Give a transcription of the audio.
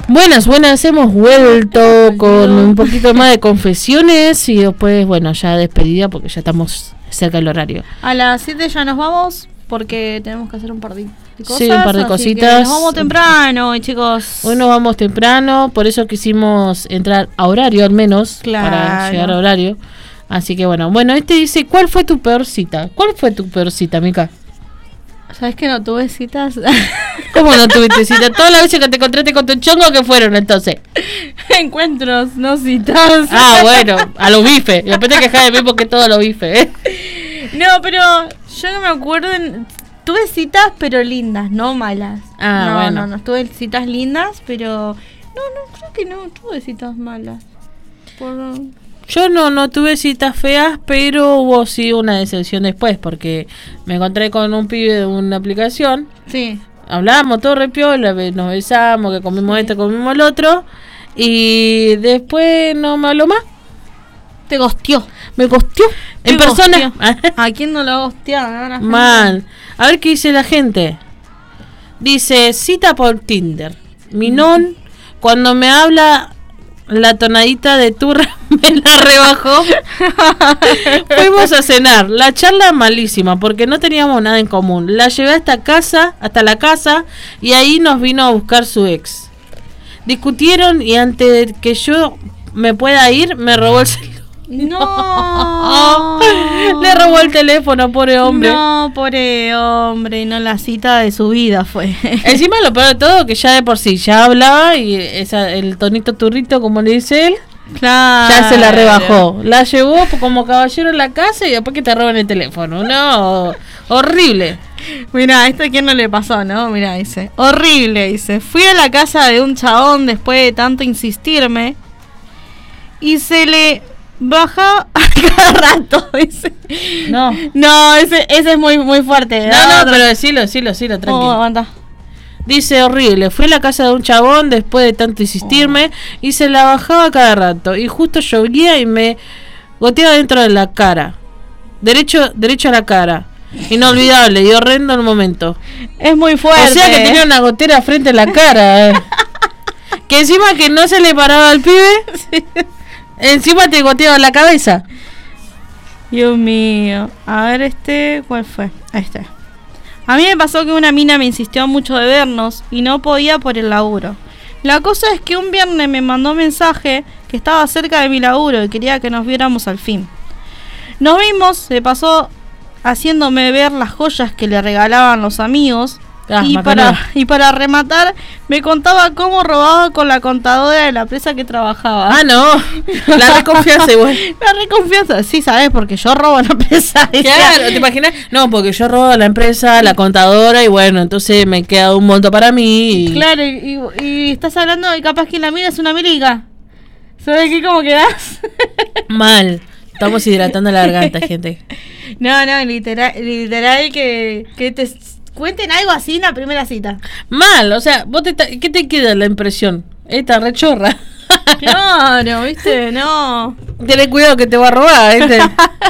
Buenas, hemos vuelto con un poquito más de confesiones y después, bueno, ya despedida porque ya estamos cerca del horario. A las 7 ya nos vamos porque tenemos que hacer un par de cosas. Sí, un par de cositas. Nos vamos temprano, chicos. Hoy nos vamos temprano, por eso quisimos entrar a horario al menos, para llegar a horario. Así que bueno, este dice, ¿cuál fue tu peor cita? ¿Cuál fue tu peor cita, Mica? ¿Sabes que no tuve citas? ¿Cómo no tuviste cita? Todas las veces que te encontraste con tu chongo, ¿qué fueron entonces? Encuentros, no citas. Ah, bueno, a los bifes. Y después te quejas de mí porque todos los bifes, No, pero yo no me acuerdo. Tuve citas, pero lindas, no malas. No, tuve citas lindas, pero no, creo que no tuve citas malas. Yo no tuve citas feas, pero hubo sí una decepción después, porque me encontré con un pibe de una aplicación. Sí. Hablábamos todo re piola, nos besamos, que comimos esto, comimos el otro, y después no me habló más. Te gosteó. Me gosteó. En persona. ¿A quién no lo gosteó? ¿No? Mal. A ver qué dice la gente. Dice, cita por Tinder. Minón, cuando me habla... La tonadita de turra me la rebajó. Fuimos a cenar. La charla malísima porque no teníamos nada en común. La llevé hasta la casa y ahí nos vino a buscar su ex. Discutieron y antes de que yo me pueda ir me robó el celular. No. Le robó el teléfono, pobre hombre. No, pobre hombre, no, la cita de su vida fue. Encima lo peor de todo, que ya de por sí ya hablaba y el tonito turrito, como le dice él, claro, ya se la rebajó. La llevó como caballero en la casa y después que te roban el teléfono. No, horrible. Mira, esto a quién no le pasó, ¿no? Mira, dice, horrible, dice. Fui a la casa de un chabón después de tanto insistirme y se le... baja a cada rato, dice. No, ese es muy fuerte. No, pero decilo, tranquilo. Aguanta. Dice, horrible, fui a la casa de un chabón después de tanto insistirme y se la bajaba cada rato. Y justo llovía y me goteaba dentro de la cara. Derecho a la cara. Inolvidable y horrendo el momento. Es muy fuerte. O sea que tenía una gotera frente a la cara. Que encima que no se le paraba al pibe. Sí. Encima te goteaba la cabeza. Dios mío. A ver, ¿cuál fue? Este. A mí me pasó que una mina me insistió mucho de vernos y no podía por el laburo. La cosa es que un viernes me mandó mensaje que estaba cerca de mi laburo y quería que nos viéramos al fin. Nos vimos, se pasó haciéndome ver las joyas que le regalaban los amigos. Y para rematar, me contaba cómo robaba con la contadora de la empresa que trabajaba. Ah, no. La reconfianza igual. La reconfianza, sí, ¿sabes? Porque yo robo en la empresa. Claro, ¿te imaginas? No, porque yo robo la empresa, la contadora, y bueno, entonces me queda un monto para mí. Claro, y estás hablando de capaz que la mina es una milica. ¿Sabes qué? ¿Cómo quedás? Mal. Estamos hidratando la garganta, gente. No, literal que te... cuenten algo así en la primera cita. Mal, o sea, ¿qué te queda la impresión? Esta rechorra. Claro, ¿viste? No. Tenés cuidado que te va a robar, ¿viste?